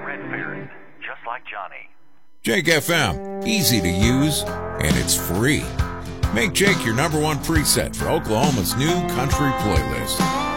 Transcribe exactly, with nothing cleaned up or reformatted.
Redbeard, just like Johnny. Jake F M, easy to use, and it's free. Make Jake your number one preset for Oklahoma's new country playlist.